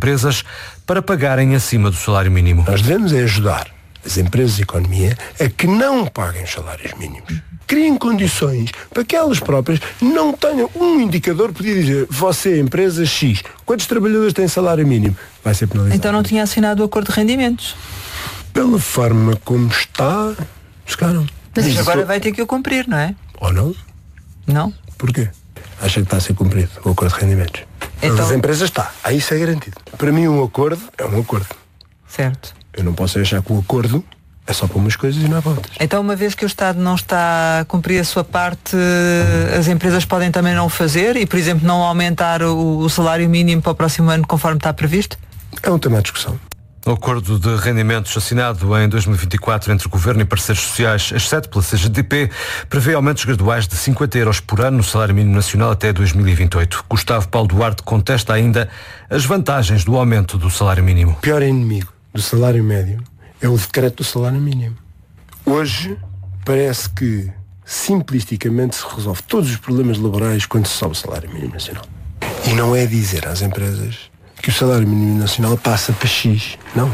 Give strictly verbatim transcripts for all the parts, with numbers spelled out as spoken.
empresas para pagarem acima do salário mínimo. Nós devemos é ajudar as empresas de economia a que não paguem os salários mínimos. Criem condições para que elas próprias não tenham um indicador que podia dizer: você, empresa X, quantos trabalhadores têm salário mínimo? Vai ser penalizado. Então não tinha assinado o acordo de rendimentos? Pela forma como está, chegaram. Mas isto agora vai ter que o cumprir, não é? Ou não? Não? Porquê? Acha que está a ser cumprido o acordo de rendimentos? Então... As empresas está. Aí isso é garantido. Para mim um acordo é um acordo. Certo. Eu não posso achar que o acordo é só para umas coisas e não é para outras. Então, uma vez que o Estado não está a cumprir a sua parte, as empresas podem também não o fazer e, por exemplo, não aumentar o, o salário mínimo para o próximo ano conforme está previsto? É um tema de discussão. O acordo de rendimentos assinado em dois mil e vinte e quatro entre o Governo e parceiros sociais, exceto pela C G T P, prevê aumentos graduais de cinquenta euros por ano no salário mínimo nacional até dois mil e vinte e oito. Gustavo Paulo Duarte contesta ainda as vantagens do aumento do salário mínimo. O pior inimigo do salário médio é o decreto do salário mínimo. Hoje parece que simplisticamente se resolve todos os problemas laborais quando se sobe o salário mínimo nacional. E não é dizer às empresas que o salário mínimo nacional passa para X. Não.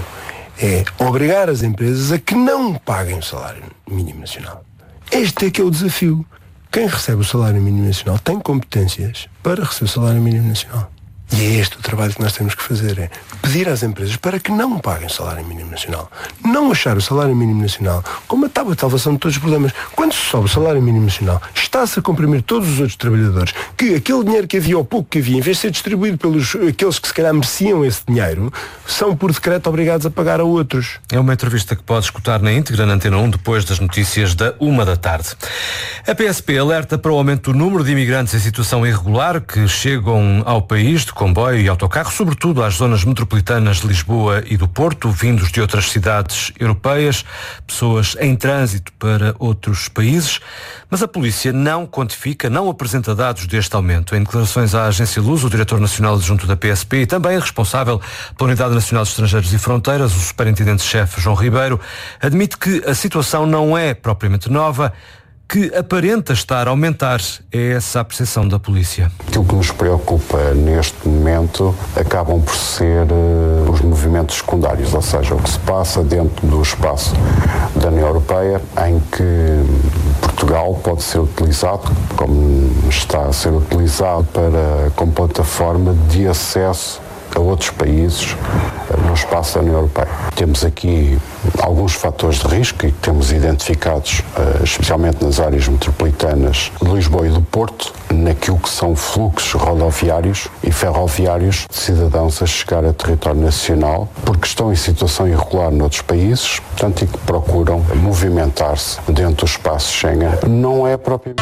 É obrigar as empresas a que não paguem o salário mínimo nacional. Este é que é o desafio. Quem recebe o salário mínimo nacional tem competências para receber o salário mínimo nacional. E é este o trabalho que nós temos que fazer, é pedir às empresas para que não paguem o salário mínimo nacional. Não achar o salário mínimo nacional como a tábua de salvação de todos os problemas. Quando se sobe o salário mínimo nacional, está-se a comprimir todos os outros trabalhadores, que aquele dinheiro que havia ou pouco que havia, em vez de ser distribuído pelos aqueles que se calhar mereciam esse dinheiro, são por decreto obrigados a pagar a outros. É uma entrevista que pode escutar na íntegra na Antena um depois das notícias da uma da tarde. A P S P alerta para o aumento do número de imigrantes em situação irregular que chegam ao país de comboio e autocarro, sobretudo às zonas metropolitanas de Lisboa e do Porto, vindos de outras cidades europeias, pessoas em trânsito para outros países. Mas a polícia não quantifica, não apresenta dados deste aumento. Em declarações à Agência Luz, o diretor nacional adjunto da P S P e também responsável pela Unidade Nacional de Estrangeiros e Fronteiras, o superintendente-chefe João Ribeiro, admite que a situação não é propriamente nova, que aparenta estar a aumentar. É essa a percepção da polícia. Aquilo que nos preocupa neste momento acabam por ser uh, os movimentos secundários, ou seja, o que se passa dentro do espaço da União Europeia, em que Portugal pode ser utilizado, como está a ser utilizado, para, como plataforma de acesso a outros países no espaço da União Europeia. Temos aqui alguns fatores de risco e temos identificados, especialmente nas áreas metropolitanas de Lisboa e do Porto, naquilo que são fluxos rodoviários e ferroviários de cidadãos a chegar a território nacional, porque estão em situação irregular noutros países, portanto, e que procuram movimentar-se dentro do espaço Schengen. Não é propriamente...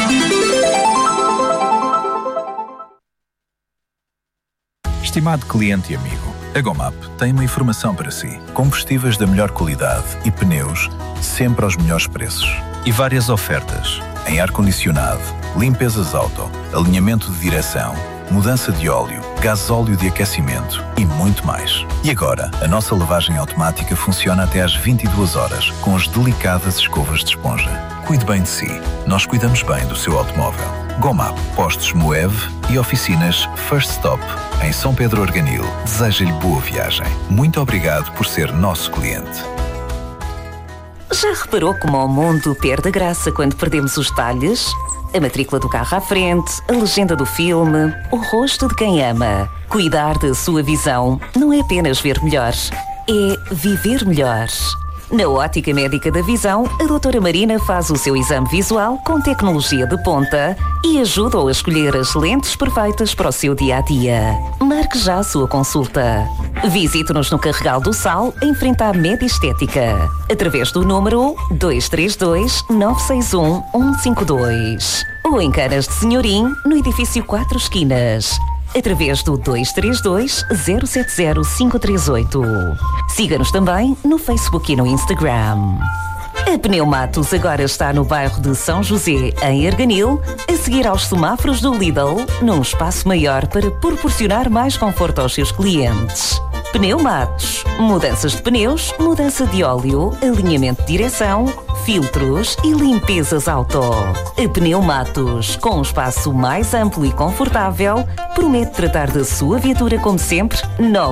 Estimado cliente e amigo, a Gomap tem uma informação para si. Combustíveis da melhor qualidade e pneus sempre aos melhores preços. E várias ofertas em ar-condicionado, limpezas auto, alinhamento de direção, mudança de óleo, gasóleo de aquecimento e muito mais. E agora, a nossa lavagem automática funciona até às vinte e duas horas com as delicadas escovas de esponja. Cuide bem de si. Nós cuidamos bem do seu automóvel. Gomap, postos Moev e oficinas First Stop em São Pedro Arganil. Deseja-lhe boa viagem. Muito obrigado por ser nosso cliente. Já reparou como o mundo perde a graça quando perdemos os detalhes? A matrícula do carro à frente, a legenda do filme, o rosto de quem ama. Cuidar da sua visão não é apenas ver melhor, é viver melhor. Na Ótica Médica da Visão, a doutora Marina faz o seu exame visual com tecnologia de ponta e ajuda-o a escolher as lentes perfeitas para o seu dia-a-dia. Marque já a sua consulta. Visite-nos no Carregal do Sal, em frente à Média Estética, através do número dois três dois, nove seis um, um cinco dois. Ou em Canas de Senhorim, no edifício Quatro Esquinas, através do dois três dois, zero sete zero, cinco três oito. Siga-nos também no Facebook e no Instagram. A Pneumatos agora está no bairro de São José, em Arganil, a seguir aos semáforos do Lidl, num espaço maior para proporcionar mais conforto aos seus clientes. Pneumatos. Mudanças de pneus, mudança de óleo, alinhamento de direção, filtros e limpezas auto. A Pneumatos, com um espaço mais amplo e confortável, promete tratar da sua viatura como sempre, nova.